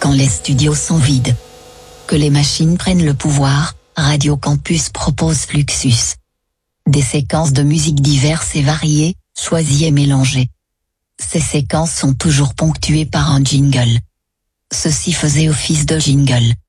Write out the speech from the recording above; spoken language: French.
Quand les studios sont vides, que les machines prennent le pouvoir, Radio Campus propose Fluxus. Des séquences de musique diverses et variées, choisies et mélangées. Ces séquences sont toujours ponctuées par un jingle. Ceci faisait office de jingle.